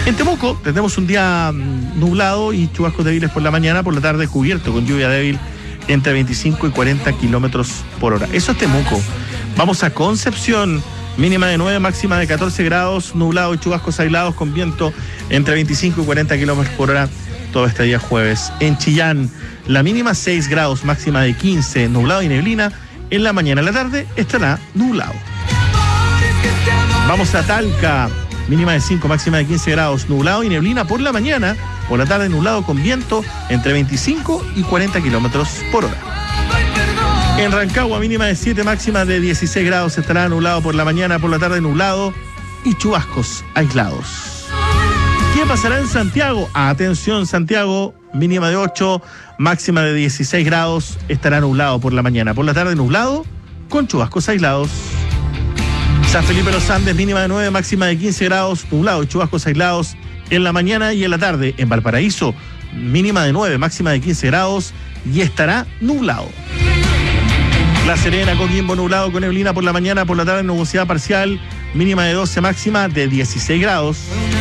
En Temuco tenemos un día nublado y chubascos débiles por la mañana, por la tarde cubierto con lluvia débil entre 25 y 40 kilómetros por hora. Eso es Temuco. Vamos a Concepción, mínima de 9, máxima de 14 grados, nublado y chubascos aislados con viento entre 25 y 40 kilómetros por hora todo este día jueves. En Chillán, la mínima 6 grados, máxima de 15, nublado y neblina. En la mañana y la tarde estará nublado. Vamos a Talca, mínima de 5, máxima de 15 grados, nublado y neblina por la mañana, por la tarde nublado con viento entre 25 y 40 kilómetros por hora. En Rancagua, mínima de 7, máxima de 16 grados, estará nublado por la mañana, por la tarde nublado y chubascos aislados. ¿Qué pasará en Santiago? Atención, Santiago, mínima de 8, máxima de 16 grados, estará nublado por la mañana, por la tarde nublado con chubascos aislados. San Felipe Los Andes, mínima de 9, máxima de 15 grados, nublado y chubascos aislados en la mañana y en la tarde. En Valparaíso, mínima de 9, máxima de 15 grados y estará nublado. La Serena, Coquimbo, nublado con neblina por la mañana, por la tarde nubosidad parcial, mínima de 12, máxima de 16 grados.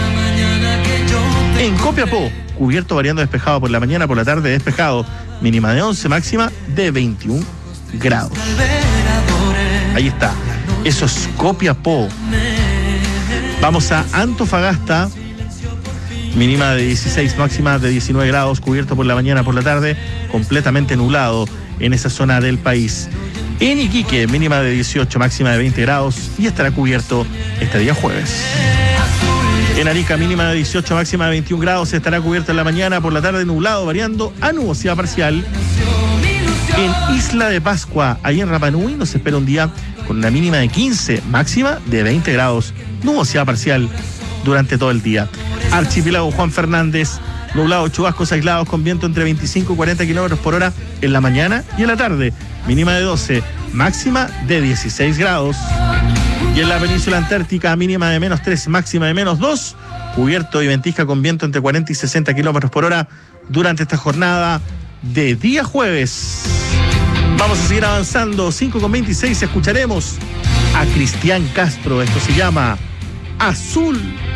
En Copiapó, cubierto variando despejado por la mañana, por la tarde despejado, mínima de 11, máxima de 21 grados. Ahí está. Eso es Copiapó. Vamos a Antofagasta, mínima de 16, máxima de 19 grados, cubierto por la mañana, por la tarde, completamente nublado en esa zona del país. En Iquique, mínima de 18, máxima de 20 grados y estará cubierto este día jueves. En Arica, mínima de 18, máxima de 21 grados, estará cubierto en la mañana, por la tarde nublado, variando a nubosidad parcial. En Isla de Pascua, ahí en Rapa Nui, nos espera un día con una mínima de 15, máxima de 20 grados, nubosidad parcial durante todo el día. Archipiélago Juan Fernández, nublado, chubascos aislados con viento entre 25 y 40 kilómetros por hora en la mañana y en la tarde, mínima de 12, máxima de 16 grados. Y en la península antártica, mínima de menos 3, máxima de menos 2, cubierto y ventisca con viento entre 40 y 60 kilómetros por hora durante esta jornada de día jueves. Vamos a seguir avanzando. 5:26, escucharemos a Cristian Castro. Esto se llama Azul.